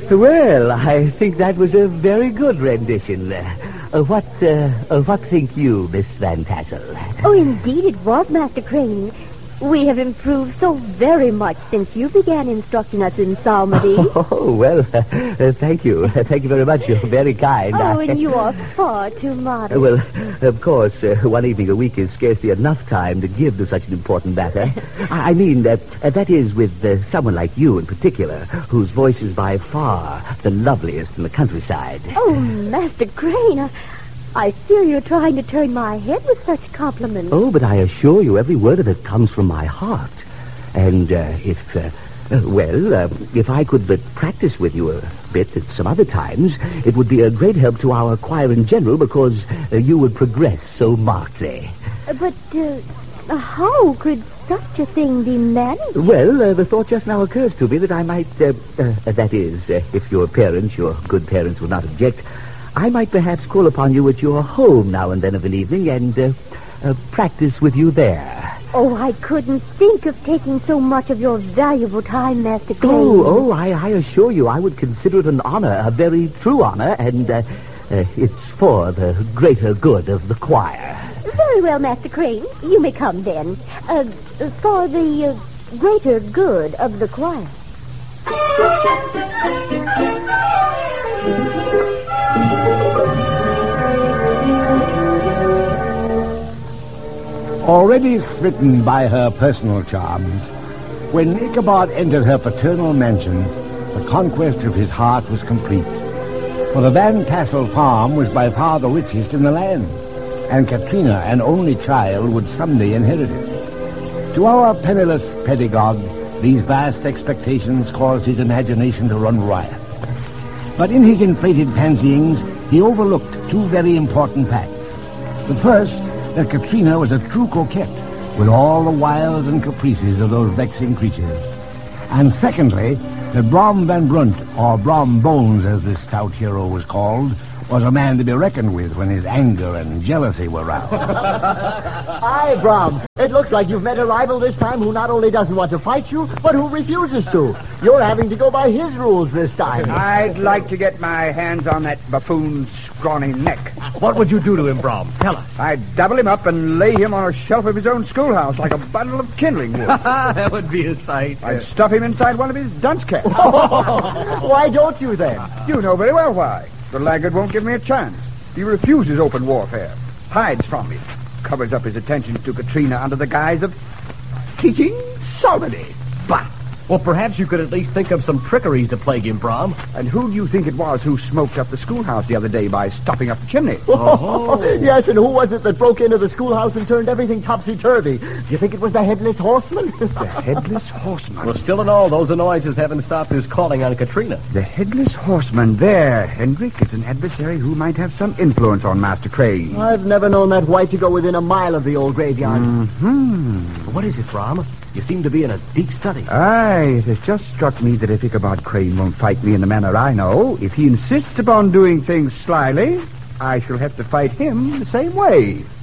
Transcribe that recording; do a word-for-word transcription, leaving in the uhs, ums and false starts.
Well, I think that was a very good rendition. Uh, what, uh, uh, what think you, Miss Van Tassel? Oh, indeed it was, Master Crane. We have improved so very much since you began instructing us in psalmody. Oh, well, uh, uh, thank you. Uh, thank you very much. You're very kind. Oh, and you are far too modest. Uh, well, of course, uh, one evening a week is scarcely enough time to give to such an important matter. I mean, uh, uh, that is with uh, someone like you in particular, whose voice is by far the loveliest in the countryside. Oh, Master Crane, I... I fear you're trying to turn my head with such compliments. Oh, but I assure you every word of it comes from my heart. And uh, if, uh, uh, well, uh, if I could but practice with you a bit at some other times, it would be a great help to our choir in general because uh, you would progress so markedly. Uh, but uh, how could such a thing be managed? Well, uh, the thought just now occurs to me that I might, uh, uh, that is, uh, if your parents, your good parents, would not object, I might perhaps call upon you at your home now and then of an evening and uh, uh, practice with you there. Oh, I couldn't think of taking so much of your valuable time, Master Crane. Oh, oh, I, I assure you I would consider it an honor, a very true honor, and uh, uh, it's for the greater good of the choir. Very well, Master Crane. You may come then. Uh, for the uh, greater good of the choir. Already smitten by her personal charms, when Ichabod entered her paternal mansion, the conquest of his heart was complete. For the Van Tassel farm was by far the richest in the land, and Katrina, an only child, would someday inherit it. To our penniless pedagogue, these vast expectations caused his imagination to run riot. But in his inflated fancyings, he overlooked two very important facts. The first, that Katrina was a true coquette, with all the wiles and caprices of those vexing creatures. And secondly, that Brom Van Brunt, or Brom Bones as this stout hero was called, was a man to be reckoned with when his anger and jealousy were roused. Aye, Brom. It looks like you've met a rival this time who not only doesn't want to fight you, but who refuses to. You're having to go by his rules this time. I'd like to get my hands on that buffoon's scrawny neck. What would you do to him, Brom? Tell us. I'd double him up and lay him on a shelf of his own schoolhouse like a bundle of kindling wood. That would be a sight. I'd stuff him inside one of his dunce caps. Why don't you then? You know very well why. The laggard won't give me a chance. He refuses open warfare, hides from me, covers up his attentions to Katrina under the guise of teaching psalmody. Bah! Well, perhaps you could at least think of some trickeries to plague him, Brom. And who do you think it was who smoked up the schoolhouse the other day by stopping up the chimney? Oh. Yes, and who was it that broke into the schoolhouse and turned everything topsy-turvy? Do you think it was the Headless Horseman? The Headless Horseman? Well, still in all, those annoyances haven't stopped his calling on Katrina. The Headless Horseman there, Hendrik, is an adversary who might have some influence on Master Crane. I've never known that white to go within a mile of the old graveyard. Mm-hmm. What is it, Brom? You seem to be in a deep study. Aye, it has just struck me that if Ichabod Crane won't fight me in the manner I know, if he insists upon doing things slyly, I shall have to fight him the same way.